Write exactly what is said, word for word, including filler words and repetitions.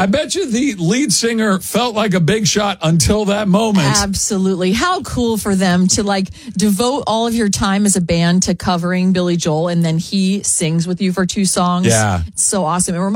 I bet you the lead singer felt like a big shot until that moment. Absolutely. How cool for them to like devote all of your time as a band to covering Billy Joel, and then he sings with you for two songs. Yeah. It's so awesome. It reminds